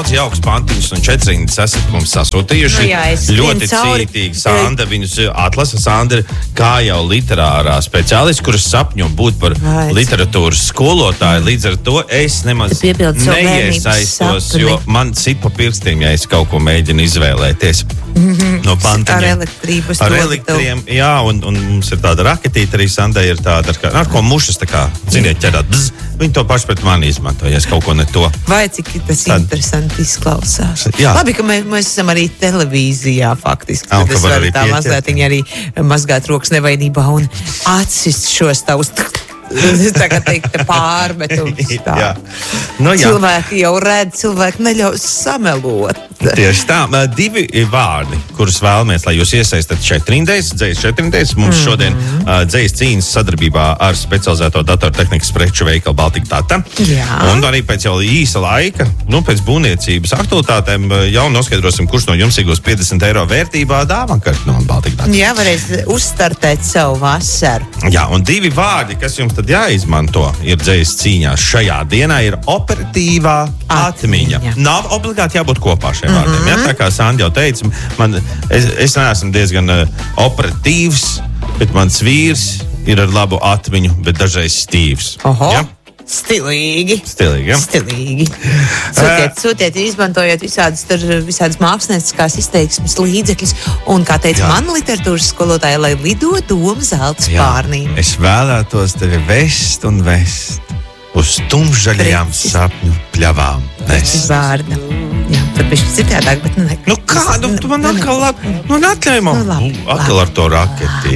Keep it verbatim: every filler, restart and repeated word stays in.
daudz jauks pantiņus un četrīņas esat mums sasūtījuši. Nu jā, es ļoti cauri- cītīgi. Sanda viņus atlasa. Sanda ir kā jau literārā speciālists, kurš sapņo būt par Vai, literatūras skolotāju. Līdz ar to es nemaz Tu piepildi savu bērnības neiesaistos, sapni. jo man sit pa pirkstiem, ja es kaut ko mēģinu izvēlēties. No pantiņiem. Ar elektrības Ar to, elektriem, jā, un, un mums ir tāda raketīte arī Sandai ir tāda, ar, kā, ar ko mušas tā kā, ziniet, ķerāt, bzz, viņi to paši pret mani izmanto, ja es kaut ko ne to. Vai cik tas Tad- interesanti izklausās. Jā. Labi, ka mēs, mēs esam arī televīzijā faktiski. Au, Tad ka es var varu arī tā pieķert. mazliet arī mazgāt rokas nevainībā un atsist šos tavus tā kā teikt pārmetums. Tā. Jā. Nu, jā. Cilvēki jau redz, cilvēki neļauj samelot. Tieši tā, Mā, divi vārdi, kurus vēlamies, lai jūs iesaistat četrindēs, dzējas četrindēs. Mums mm. šodien uh, dzējas cīņas sadarbībā ar specializēto datortehnikas preču veikalu Baltika Data. Jā. Un arī pēc jau īsa laika, nu, pēc būvniecības aktualitātēm, uh, jau noskaidrosim, kurš no jums iegūs piecdesmit eiro vērtībā dāvanakarti no Baltika Data. Jā, varēs uzstartēt savu vasaru. Jā, un divi vārdi, kas jums tad jāizmanto, ir dzējas cīņā šajā dienā, ir operatīvā atmiņa. Atmiņa. Nav obligāti jābūt kopā šiem mm -hmm. vārdiem. Ja? Tā kā Sanda jau teica, man, es, es neesmu diezgan uh, operatīvs, bet mans vīrs ir ar labu atmiņu, bet dažreiz stīvs. Oho. Ja? Stilīgi. Stilīgi, ja? Stilīgi. Sūtiet, sūtiet, izmantojot visādas, tur, visādas mākslinieckās izteiksmes līdzekļus. Un, kā teica Jā. mana literatūras skolotāja, lai lido doma zelta spārnīm. Es vēlētos tevi vest un vest uz tumšžaļajām Precis. sapņu pļavām. Pēc Vest. vārda. Jā, tad bišķi citādāk, bet ne. Nu kā, nu, tu man atkal, nu, atļauj man. Nu, labi, Atkal ar to raketi.